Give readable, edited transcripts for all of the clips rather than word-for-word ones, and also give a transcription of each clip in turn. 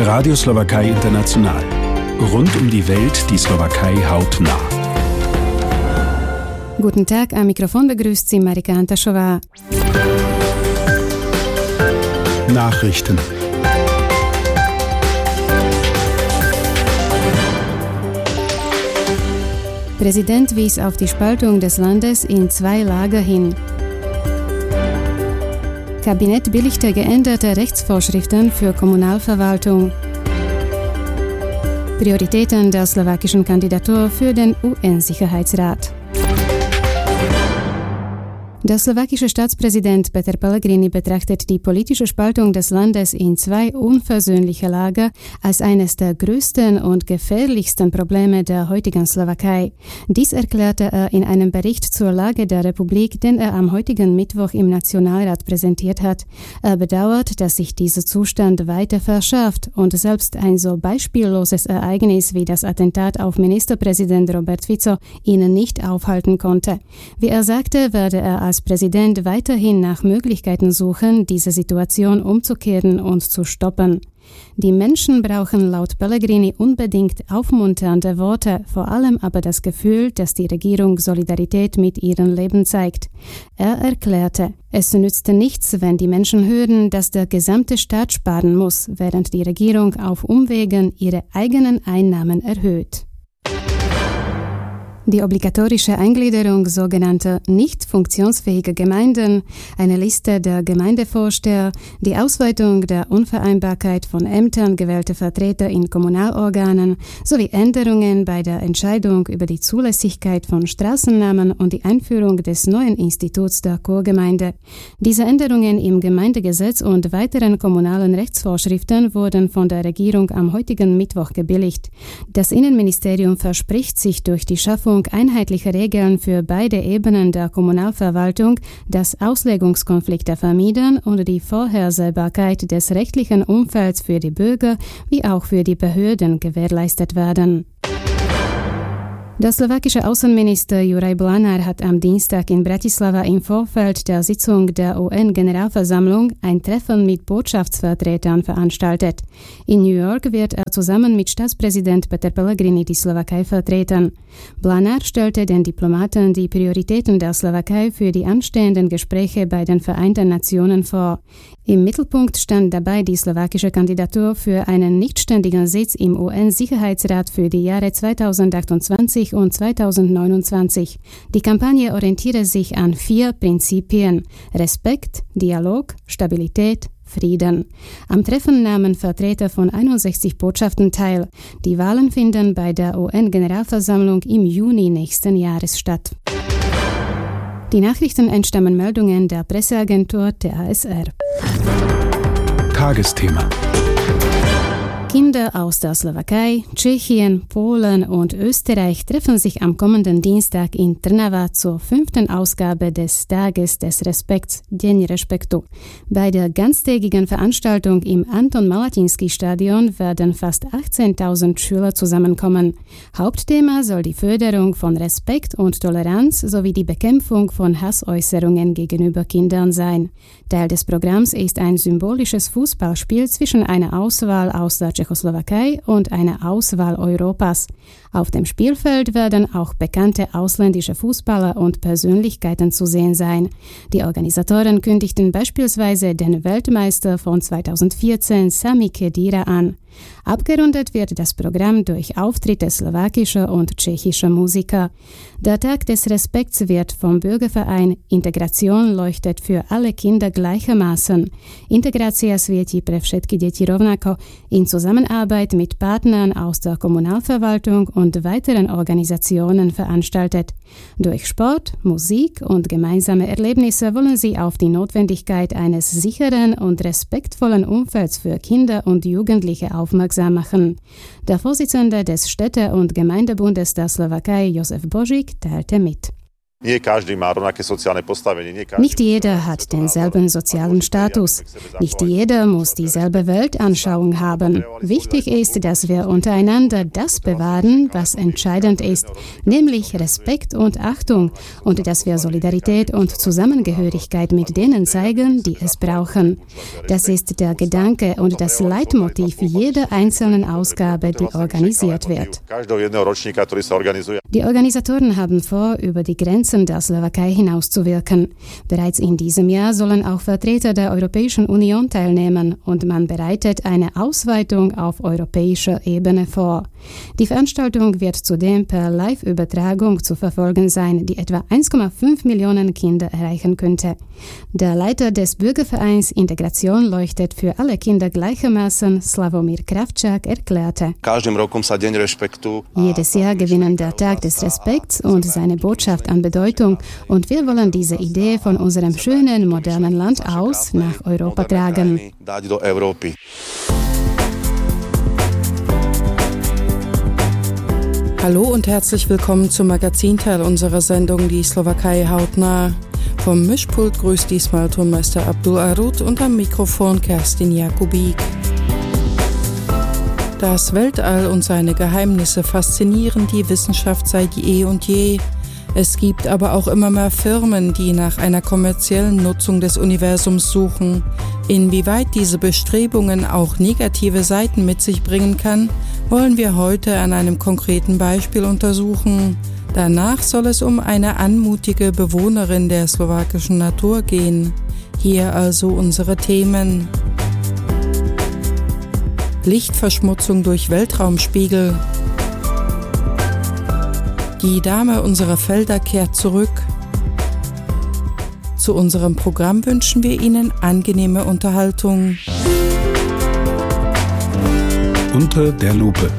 Radio Slowakei International. Rund um die Welt die Slowakei hautnah. Guten Tag, am Mikrofon begrüßt Sie Marika Antaschova. Nachrichten. Präsident wies auf die Spaltung des Landes in 2 Lager hin. Kabinett billigte geänderte Rechtsvorschriften für Kommunalverwaltung. Prioritäten der slowakischen Kandidatur für den UN-Sicherheitsrat. Der slowakische Staatspräsident Peter Pellegrini betrachtet die politische Spaltung des Landes in 2 unversöhnliche Lager als eines der größten und gefährlichsten Probleme der heutigen Slowakei. Dies erklärte er in einem Bericht zur Lage der Republik, den er am heutigen Mittwoch im Nationalrat präsentiert hat. Er bedauert, dass sich dieser Zustand weiter verschärft und selbst ein so beispielloses Ereignis wie das Attentat auf Ministerpräsident Robert Fico ihn nicht aufhalten konnte. Wie er sagte, werde er als Präsident weiterhin nach Möglichkeiten suchen, diese Situation umzukehren und zu stoppen. Die Menschen brauchen laut Pellegrini unbedingt aufmunternde Worte, vor allem aber das Gefühl, dass die Regierung Solidarität mit ihrem Leben zeigt. Er erklärte, es nützte nichts, wenn die Menschen hören, dass der gesamte Staat sparen muss, während die Regierung auf Umwegen ihre eigenen Einnahmen erhöht. Die obligatorische Eingliederung sogenannter nicht funktionsfähiger Gemeinden, eine Liste der Gemeindevorsteher, die Ausweitung der Unvereinbarkeit von Ämtern gewählter Vertreter in Kommunalorganen sowie Änderungen bei der Entscheidung über die Zulässigkeit von Straßennamen und die Einführung des neuen Instituts der Chorgemeinde. Diese Änderungen im Gemeindegesetz und weiteren kommunalen Rechtsvorschriften wurden von der Regierung am heutigen Mittwoch gebilligt. Das Innenministerium verspricht sich durch die Schaffung einheitliche Regeln für beide Ebenen der Kommunalverwaltung, dass Auslegungskonflikte vermieden und die Vorhersehbarkeit des rechtlichen Umfelds für die Bürger wie auch für die Behörden gewährleistet werden. Der slowakische Außenminister Juraj Blanár hat am Dienstag in Bratislava im Vorfeld der Sitzung der UN-Generalversammlung ein Treffen mit Botschaftsvertretern veranstaltet. In New York wird er zusammen mit Staatspräsident Peter Pellegrini die Slowakei vertreten. Blanár stellte den Diplomaten die Prioritäten der Slowakei für die anstehenden Gespräche bei den Vereinten Nationen vor. Im Mittelpunkt stand dabei die slowakische Kandidatur für einen nichtständigen Sitz im UN-Sicherheitsrat für die Jahre 2028 und 2029. Die Kampagne orientiere sich an 4 Prinzipien: Respekt, Dialog, Stabilität, Frieden. Am Treffen nahmen Vertreter von 61 Botschaften teil. Die Wahlen finden bei der UN-Generalversammlung im Juni nächsten Jahres statt. Die Nachrichten entstammen Meldungen der Presseagentur TASR. Tagesthema. Kinder aus der Slowakei, Tschechien, Polen und Österreich treffen sich am kommenden Dienstag in Trnava zur 5. Ausgabe des Tages des Respekts, Deň Respektu. Bei der ganztägigen Veranstaltung im Anton-Malatinskij-Stadion werden fast 18.000 Schüler zusammenkommen. Hauptthema soll die Förderung von Respekt und Toleranz sowie die Bekämpfung von Hassäußerungen gegenüber Kindern sein. Teil des Programms ist ein symbolisches Fußballspiel zwischen einer Auswahl aus der Tschechoslowakei und einer Auswahl Europas. Auf dem Spielfeld werden auch bekannte ausländische Fußballer und Persönlichkeiten zu sehen sein. Die Organisatoren kündigten beispielsweise den Weltmeister von 2014 Sami Khedira an. Abgerundet wird das Programm durch Auftritte slowakischer und tschechischer Musiker. Der Tag des Respekts wird vom Bürgerverein Integration leuchtet für alle Kinder gleichermaßen. Integracja svieti pre všetky deti rovnako in Zusammenarbeit mit Partnern aus der Kommunalverwaltung und weiteren Organisationen veranstaltet. Durch Sport, Musik und gemeinsame Erlebnisse wollen sie auf die Notwendigkeit eines sicheren und respektvollen Umfelds für Kinder und Jugendliche aufmerksam machen. Der Vorsitzende des Städte- und Gemeindebundes der Slowakei, Josef Božík, teilte mit. Nicht jeder hat denselben sozialen Status. Nicht jeder muss dieselbe Weltanschauung haben. Wichtig ist, dass wir untereinander das bewahren, was entscheidend ist, nämlich Respekt und Achtung, und dass wir Solidarität und Zusammengehörigkeit mit denen zeigen, die es brauchen. Das ist der Gedanke und das Leitmotiv jeder einzelnen Ausgabe, die organisiert wird. Die Organisatoren haben vor, über die Grenzen der Slowakei hinauszuwirken. Bereits in diesem Jahr sollen auch Vertreter der Europäischen Union teilnehmen und man bereitet eine Ausweitung auf europäischer Ebene vor. Die Veranstaltung wird zudem per Live-Übertragung zu verfolgen sein, die etwa 1,5 Millionen Kinder erreichen könnte. Der Leiter des Bürgervereins Integration leuchtet für alle Kinder gleichermaßen, Slavomir Kravčák, erklärte: Jedes Jahr gewinnen der Tag des Respekts und seine Botschaft an Bedeutung, und wir wollen diese Idee von unserem schönen, modernen Land aus nach Europa tragen. Hallo und herzlich willkommen zum Magazinteil unserer Sendung Die Slowakei hautnah. Vom Mischpult grüßt diesmal Tonmeister Abdul Arut und am Mikrofon Kerstin Jakubik. Das Weltall und seine Geheimnisse faszinieren die Wissenschaft seit je und je. Es gibt aber auch immer mehr Firmen, die nach einer kommerziellen Nutzung des Universums suchen. Inwieweit diese Bestrebungen auch negative Seiten mit sich bringen kann, wollen wir heute an einem konkreten Beispiel untersuchen. Danach soll es um eine anmutige Bewohnerin der slowakischen Natur gehen. Hier also unsere Themen. Lichtverschmutzung durch Weltraumspiegel. Die Dame unserer Felder kehrt zurück. Zu unserem Programm wünschen wir Ihnen angenehme Unterhaltung. Unter der Lupe.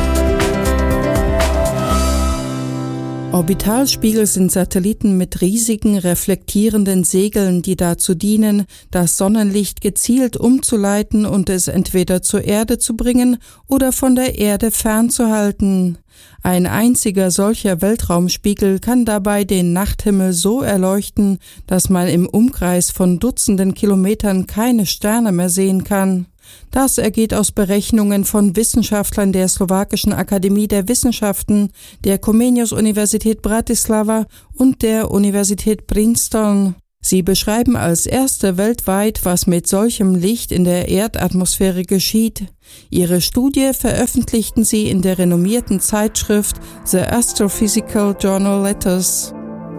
Orbitalspiegel sind Satelliten mit riesigen reflektierenden Segeln, die dazu dienen, das Sonnenlicht gezielt umzuleiten und es entweder zur Erde zu bringen oder von der Erde fernzuhalten. Ein einziger solcher Weltraumspiegel kann dabei den Nachthimmel so erleuchten, dass man im Umkreis von Dutzenden Kilometern keine Sterne mehr sehen kann. Das ergeht aus Berechnungen von Wissenschaftlern der Slowakischen Akademie der Wissenschaften, der Comenius-Universität Bratislava und der Universität Princeton. Sie beschreiben als erste weltweit, was mit solchem Licht in der Erdatmosphäre geschieht. Ihre Studie veröffentlichten sie in der renommierten Zeitschrift The Astrophysical Journal Letters.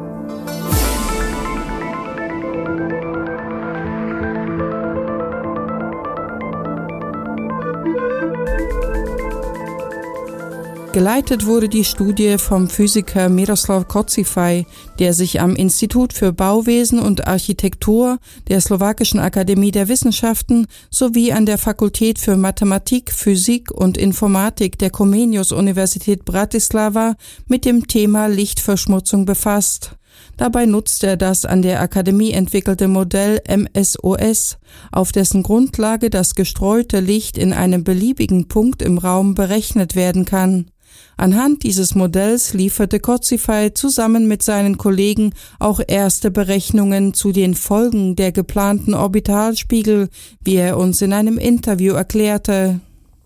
Geleitet wurde die Studie vom Physiker Miroslav Kocifaj, der sich am Institut für Bauwesen und Architektur der Slowakischen Akademie der Wissenschaften sowie an der Fakultät für Mathematik, Physik und Informatik der Comenius-Universität Bratislava mit dem Thema Lichtverschmutzung befasst. Dabei nutzt er das an der Akademie entwickelte Modell MSOS, auf dessen Grundlage das gestreute Licht in einem beliebigen Punkt im Raum berechnet werden kann. Anhand dieses Modells lieferte Kocifaj zusammen mit seinen Kollegen auch erste Berechnungen zu den Folgen der geplanten Orbitalspiegel, wie er uns in einem Interview erklärte.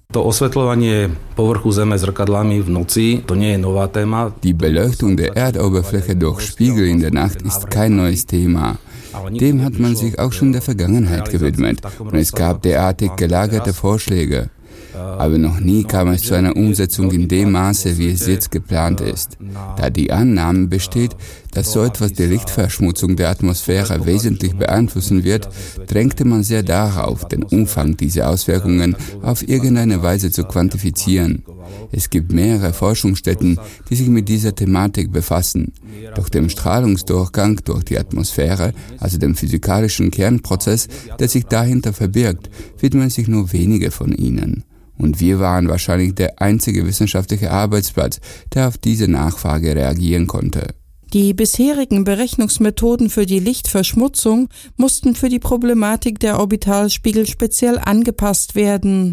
Die Beleuchtung der Erdoberfläche durch Spiegel in der Nacht ist kein neues Thema. Dem hat man sich auch schon in der Vergangenheit gewidmet und es gab derartig gelagerte Vorschläge. Aber noch nie kam es zu einer Umsetzung in dem Maße, wie es jetzt geplant ist. Da die Annahme besteht, dass so etwas die Lichtverschmutzung der Atmosphäre wesentlich beeinflussen wird, drängte man sehr darauf, den Umfang dieser Auswirkungen auf irgendeine Weise zu quantifizieren. Es gibt mehrere Forschungsstätten, die sich mit dieser Thematik befassen. Doch dem Strahlungsdurchgang durch die Atmosphäre, also dem physikalischen Kernprozess, der sich dahinter verbirgt, widmen sich nur wenige von ihnen. Und wir waren wahrscheinlich der einzige wissenschaftliche Arbeitsplatz, der auf diese Nachfrage reagieren konnte. Die bisherigen Berechnungsmethoden für die Lichtverschmutzung mussten für die Problematik der Orbitalspiegel speziell angepasst werden.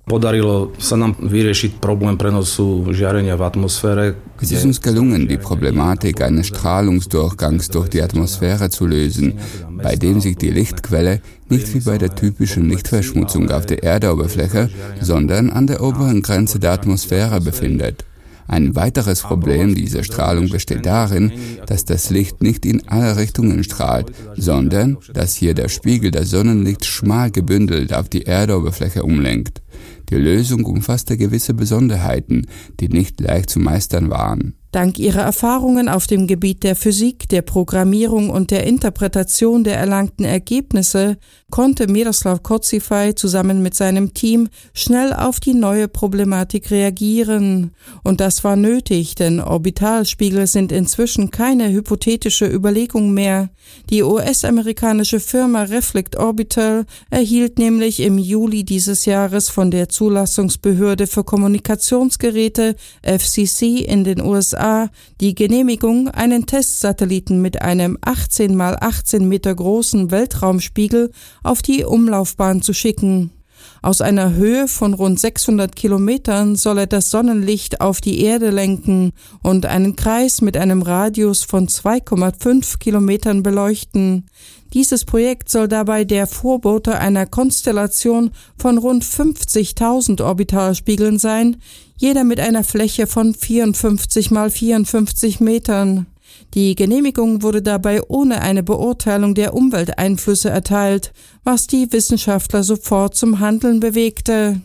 Es ist uns gelungen, die Problematik eines Strahlungsdurchgangs durch die Atmosphäre zu lösen, bei dem sich die Lichtquelle nicht wie bei der typischen Lichtverschmutzung auf der Erdoberfläche, sondern an der oberen Grenze der Atmosphäre befindet. Ein weiteres Problem dieser Strahlung besteht darin, dass das Licht nicht in alle Richtungen strahlt, sondern dass hier der Spiegel das Sonnenlicht schmal gebündelt auf die Erdoberfläche umlenkt. Die Lösung umfasste gewisse Besonderheiten, die nicht leicht zu meistern waren. Dank ihrer Erfahrungen auf dem Gebiet der Physik, der Programmierung und der Interpretation der erlangten Ergebnisse konnte Miroslav Kozyfaj zusammen mit seinem Team schnell auf die neue Problematik reagieren. Und das war nötig, denn Orbitalspiegel sind inzwischen keine hypothetische Überlegung mehr. Die US-amerikanische Firma Reflect Orbital erhielt nämlich im Juli dieses Jahres von der Zulassungsbehörde für Kommunikationsgeräte FCC in den USA die Genehmigung, einen Testsatelliten mit einem 18 x 18 Meter großen Weltraumspiegel auf die Umlaufbahn zu schicken. Aus einer Höhe von rund 600 Kilometern soll er das Sonnenlicht auf die Erde lenken und einen Kreis mit einem Radius von 2,5 Kilometern beleuchten. Dieses Projekt soll dabei der Vorbote einer Konstellation von rund 50.000 Orbitalspiegeln sein, jeder mit einer Fläche von 54 x 54 Metern. Die Genehmigung wurde dabei ohne eine Beurteilung der Umwelteinflüsse erteilt, was die Wissenschaftler sofort zum Handeln bewegte.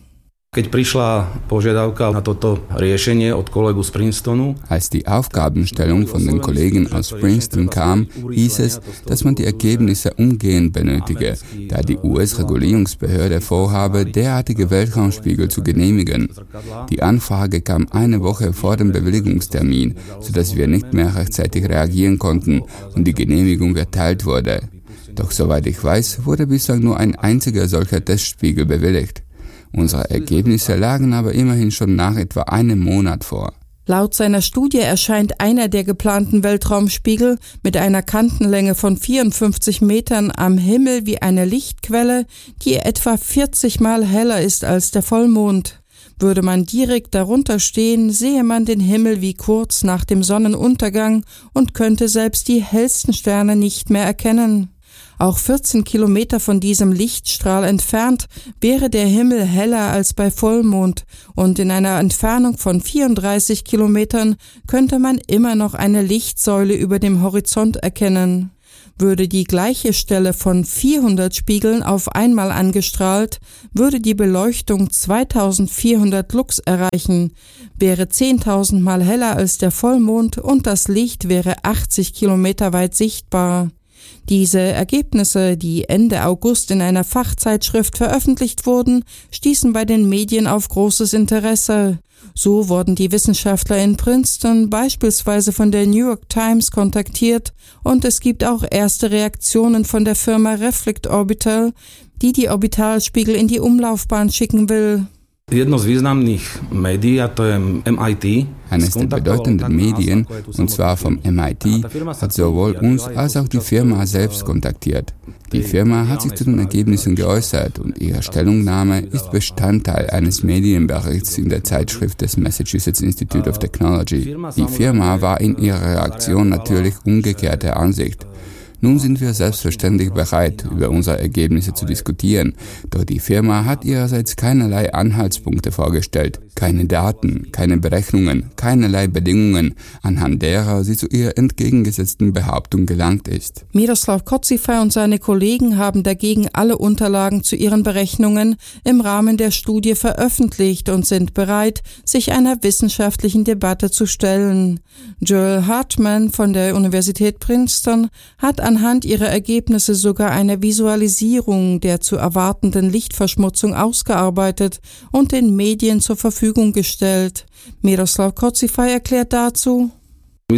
Als die Aufgabenstellung von den Kollegen aus Princeton kam, hieß es, dass man die Ergebnisse umgehend benötige, da die US-Regulierungsbehörde vorhabe, derartige Weltraumspiegel zu genehmigen. Die Anfrage kam eine Woche vor dem Bewilligungstermin, sodass wir nicht mehr rechtzeitig reagieren konnten und die Genehmigung erteilt wurde. Doch soweit ich weiß, wurde bislang nur ein einziger solcher Testspiegel bewilligt. Unsere Ergebnisse lagen aber immerhin schon nach etwa einem Monat vor. Laut seiner Studie erscheint einer der geplanten Weltraumspiegel mit einer Kantenlänge von 54 Metern am Himmel wie eine Lichtquelle, die etwa 40 Mal heller ist als der Vollmond. Würde man direkt darunter stehen, sehe man den Himmel wie kurz nach dem Sonnenuntergang und könnte selbst die hellsten Sterne nicht mehr erkennen. Auch 14 Kilometer von diesem Lichtstrahl entfernt wäre der Himmel heller als bei Vollmond und in einer Entfernung von 34 Kilometern könnte man immer noch eine Lichtsäule über dem Horizont erkennen. Würde die gleiche Stelle von 400 Spiegeln auf einmal angestrahlt, würde die Beleuchtung 2400 Lux erreichen, wäre 10.000 Mal heller als der Vollmond und das Licht wäre 80 Kilometer weit sichtbar. Diese Ergebnisse, die Ende August in einer Fachzeitschrift veröffentlicht wurden, stießen bei den Medien auf großes Interesse. So wurden die Wissenschaftler in Princeton beispielsweise von der New York Times kontaktiert und es gibt auch erste Reaktionen von der Firma Reflect Orbital, die Orbitalspiegel in die Umlaufbahn schicken will. Eines der bedeutenden Medien, und zwar vom MIT, hat sowohl uns als auch die Firma selbst kontaktiert. Die Firma hat sich zu den Ergebnissen geäußert und ihre Stellungnahme ist Bestandteil eines Medienberichts in der Zeitschrift des Massachusetts Institute of Technology. Die Firma war in ihrer Reaktion natürlich umgekehrter Ansicht. Nun sind wir selbstverständlich bereit, über unsere Ergebnisse zu diskutieren, doch die Firma hat ihrerseits keinerlei Anhaltspunkte vorgestellt, keine Daten, keine Berechnungen, keinerlei Bedingungen, anhand derer sie zu ihrer entgegengesetzten Behauptung gelangt ist. Miroslav Kozyfaj und seine Kollegen haben dagegen alle Unterlagen zu ihren Berechnungen im Rahmen der Studie veröffentlicht und sind bereit, sich einer wissenschaftlichen Debatte zu stellen. Joel Hartman von der Universität Princeton hat anhand ihrer Ergebnisse sogar eine Visualisierung der zu erwartenden Lichtverschmutzung ausgearbeitet und den Medien zur Verfügung gestellt. Miroslav Kozyfaj erklärt dazu: Wir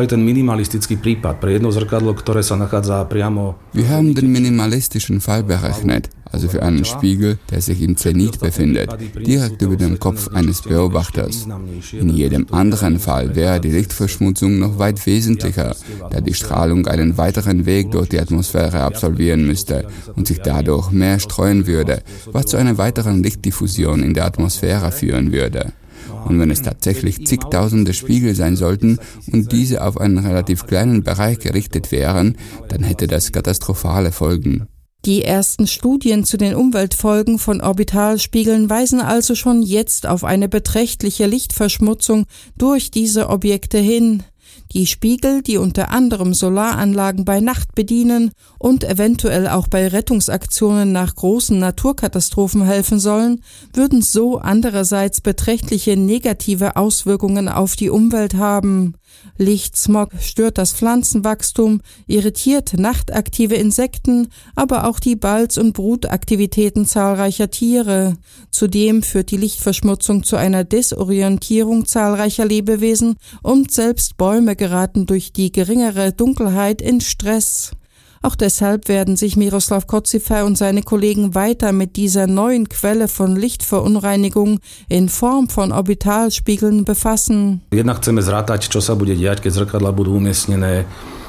haben den minimalistischen Fall berechnet, also für einen Spiegel, der sich im Zenit befindet, direkt über dem Kopf eines Beobachters. In jedem anderen Fall wäre die Lichtverschmutzung noch weit wesentlicher, da die Strahlung einen weiteren Weg durch die Atmosphäre absolvieren müsste und sich dadurch mehr streuen würde, was zu einer weiteren Lichtdiffusion in der Atmosphäre führen würde. Und wenn es tatsächlich zigtausende Spiegel sein sollten und diese auf einen relativ kleinen Bereich gerichtet wären, dann hätte das katastrophale Folgen. Die ersten Studien zu den Umweltfolgen von Orbitalspiegeln weisen also schon jetzt auf eine beträchtliche Lichtverschmutzung durch diese Objekte hin. Die Spiegel, die unter anderem Solaranlagen bei Nacht bedienen und eventuell auch bei Rettungsaktionen nach großen Naturkatastrophen helfen sollen, würden so andererseits beträchtliche negative Auswirkungen auf die Umwelt haben. Lichtsmog stört das Pflanzenwachstum, irritiert nachtaktive Insekten, aber auch die Balz- und Brutaktivitäten zahlreicher Tiere. Zudem führt die Lichtverschmutzung zu einer Desorientierung zahlreicher Lebewesen und selbst Bäume geraten durch die geringere Dunkelheit in Stress. Auch deshalb werden sich Miroslav Kozyfej und seine Kollegen weiter mit dieser neuen Quelle von Lichtverunreinigung in Form von Orbitalspiegeln befassen. Jednak chceme zrátať, čo sa bude diať, keď zrkadlá budú umiestnené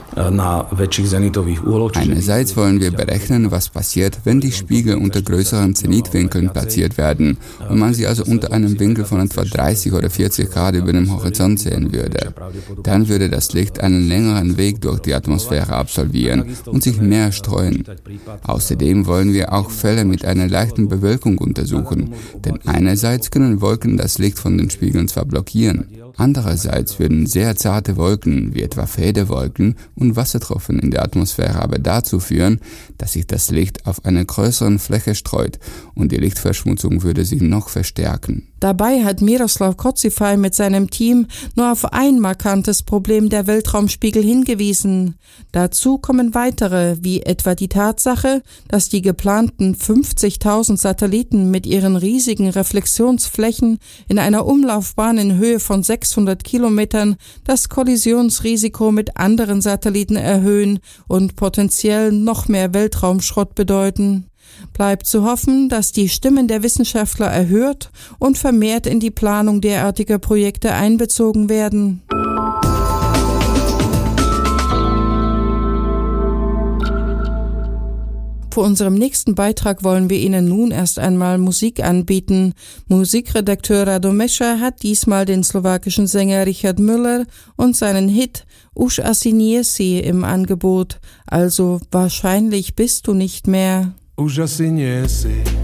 na väčších zenitových úhloch. Einerseits wollen wir berechnen, was passiert, wenn die Spiegel unter größeren Zenitwinkeln platziert werden und man sie also unter einem Winkel von etwa 30 oder 40 Grad über dem Horizont sehen würde. Dann würde das Licht einen längeren Weg durch die Atmosphäre absolvieren und sich mehr streuen. Außerdem wollen wir auch Fälle mit einer leichten Bewölkung untersuchen, denn einerseits können Wolken das Licht von den Spiegeln zwar blockieren, andererseits würden sehr zarte Wolken, wie etwa Federwolken und Wassertropfen in der Atmosphäre aber dazu führen, dass sich das Licht auf einer größeren Fläche streut und die Lichtverschmutzung würde sich noch verstärken. Dabei hat Miroslav Kozyfej mit seinem Team nur auf ein markantes Problem der Weltraumspiegel hingewiesen. Dazu kommen weitere, wie etwa die Tatsache, dass die geplanten 50.000 Satelliten mit ihren riesigen Reflexionsflächen in einer Umlaufbahn in Höhe von 600 Kilometern das Kollisionsrisiko mit anderen Satelliten erhöhen und potenziell noch mehr Weltraumschrott bedeuten. Bleibt zu hoffen, dass die Stimmen der Wissenschaftler erhört und vermehrt in die Planung derartiger Projekte einbezogen werden. Für unserem nächsten Beitrag wollen wir Ihnen nun erst einmal Musik anbieten. Musikredakteur Radomesha hat diesmal den slowakischen Sänger Richard Müller und seinen Hit Už asi nie si im Angebot, also wahrscheinlich bist du nicht mehr. Už asi nie si.